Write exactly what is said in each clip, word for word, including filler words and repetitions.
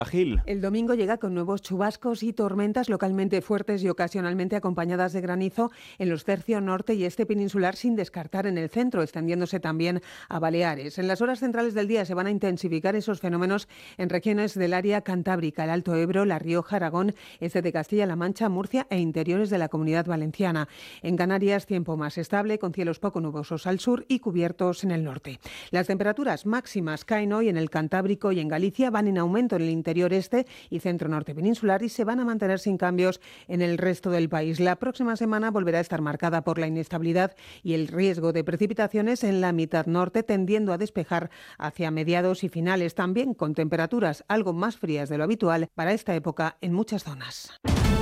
Gil. El domingo llega con nuevos chubascos y tormentas localmente fuertes y ocasionalmente acompañadas de granizo en los tercios norte y este peninsular, sin descartar en el centro, extendiéndose también a Baleares. En las horas centrales del día se van a intensificar esos fenómenos en regiones del área cantábrica, el Alto Ebro, La Rioja, Aragón, este de Castilla-La Mancha, Murcia e interiores de la Comunidad Valenciana. En Canarias, tiempo más estable, con cielos poco nubosos al sur y cubiertos en el norte. Las temperaturas máximas caen hoy en el Cantábrico y en Galicia, van en aumento en el interior este y centro norte peninsular y se van a mantener sin cambios en el resto del país. La próxima semana volverá a estar marcada por la inestabilidad y el riesgo de precipitaciones en la mitad norte, tendiendo a despejar hacia mediados y finales, también con temperaturas algo más frías de lo habitual para esta época en muchas zonas.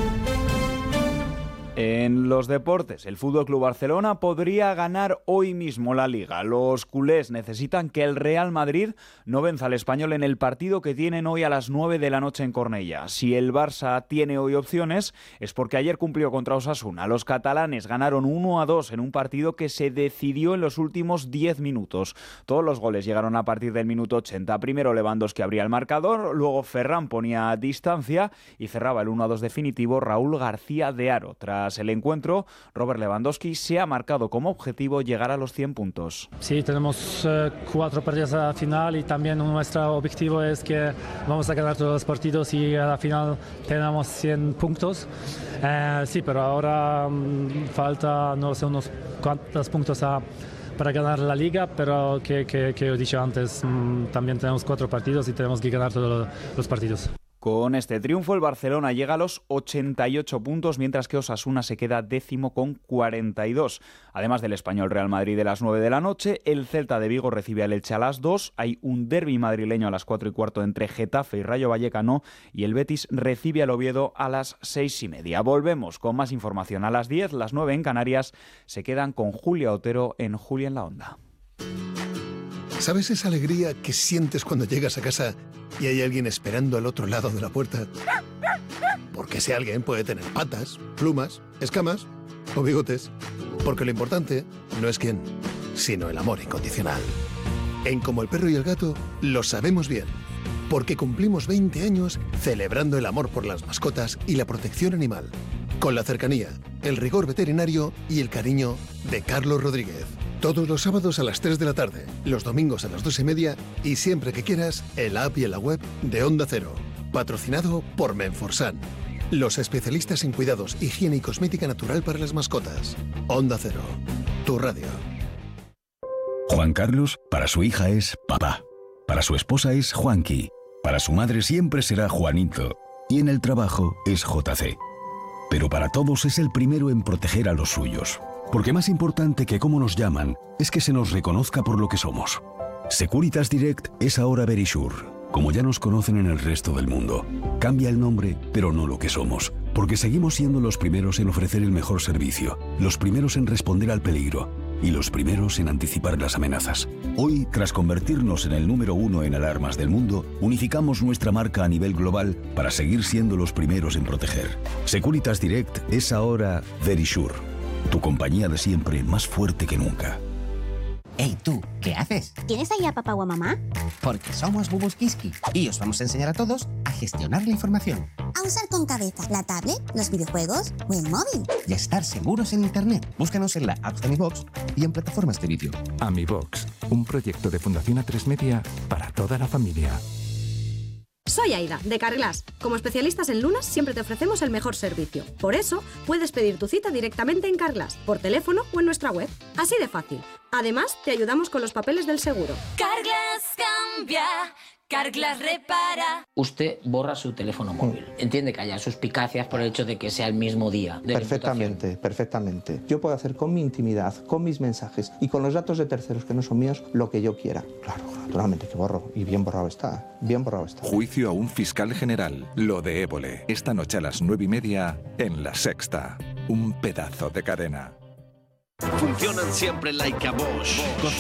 En los deportes, el F C Barcelona podría ganar hoy mismo la Liga. Los culés necesitan que el Real Madrid no venza al Español en el partido que tienen hoy a las nueve de la noche en Cornellà. Si el Barça tiene hoy opciones, es porque ayer cumplió contra Osasuna. Los catalanes ganaron uno a dos en un partido que se decidió en los últimos diez minutos. Todos los goles llegaron a partir del minuto ochenta. Primero Lewandowski abría el marcador, luego Ferran ponía distancia y cerraba el uno a dos definitivo Raúl García de Haro. Tras el encuentro, Robert Lewandowski se ha marcado como objetivo llegar a los cien puntos. Sí, tenemos eh, cuatro partidos a la final y también nuestro objetivo es que vamos a ganar todos los partidos y a la final tenemos cien puntos. Eh, sí, pero ahora um, falta no sé unos cuantos puntos a, para ganar la Liga, pero que, que, que he dicho antes, um, también tenemos cuatro partidos y tenemos que ganar todos los partidos. Con este triunfo, el Barcelona llega a los ochenta y ocho puntos, mientras que Osasuna se queda décimo con cuarenta y dos. Además del Español Real Madrid de las nueve de la noche, el Celta de Vigo recibe al Elche a las dos, hay un derbi madrileño a las cuatro y cuarto entre Getafe y Rayo Vallecano y el Betis recibe al Oviedo a las seis y media. Volvemos con más información a las diez, las nueve en Canarias. Se quedan con Julia Otero en Julia en la Onda. ¿Sabes esa alegría que sientes cuando llegas a casa y hay alguien esperando al otro lado de la puerta? Porque ese alguien puede tener patas, plumas, escamas o bigotes. Porque lo importante no es quién, sino el amor incondicional. En Como el Perro y el Gato lo sabemos bien. Porque cumplimos veinte años celebrando el amor por las mascotas y la protección animal. Con la cercanía, el rigor veterinario y el cariño de Carlos Rodríguez. Todos los sábados a las tres de la tarde, los domingos a las dos y media y siempre que quieras, en la app y en la web de Onda Cero. Patrocinado por Menforsan. Los especialistas en cuidados, higiene y cosmética natural para las mascotas. Onda Cero. Tu radio. Juan Carlos, para su hija es papá. Para su esposa es Juanqui. Para su madre siempre será Juanito. Y en el trabajo es J C. Pero para todos es el primero en proteger a los suyos. Porque más importante que cómo nos llaman es que se nos reconozca por lo que somos. Securitas Direct es ahora Verisure, como ya nos conocen en el resto del mundo. Cambia el nombre, pero no lo que somos, porque seguimos siendo los primeros en ofrecer el mejor servicio, los primeros en responder al peligro y los primeros en anticipar las amenazas. Hoy, tras convertirnos en el número uno en alarmas del mundo, unificamos nuestra marca a nivel global para seguir siendo los primeros en proteger. Securitas Direct es ahora Verisure. Tu compañía de siempre, más fuerte que nunca. Hey, tú, ¿qué haces? ¿Tienes ahí a papá o a mamá? Porque somos Bubus Kiski y os vamos a enseñar a todos a gestionar la información. A usar con cabeza la tablet, los videojuegos o el móvil. Y a estar seguros en Internet. Búscanos en la app de AmiBox y en plataformas de vídeo. AmiBox, un proyecto de Fundación A tres Media para toda la familia. Soy Aida, de Carglass. Como especialistas en lunas, siempre te ofrecemos el mejor servicio. Por eso, puedes pedir tu cita directamente en Carglass, por teléfono o en nuestra web. Así de fácil. Además, te ayudamos con los papeles del seguro. Carglass cambia, Carglass repara. Usted borra su teléfono móvil. Entiende que haya suspicacias por el hecho de que sea el mismo día de Perfectamente, perfectamente. Yo puedo hacer con mi intimidad, con mis mensajes y con los datos de terceros que no son míos lo que yo quiera. Claro, naturalmente que borro. Y bien borrado está. Bien borrado está. Juicio a un fiscal general. Lo de Évole. Esta noche a las nueve y media en La Sexta. Un pedazo de cadena. Funcionan siempre like a Bosch.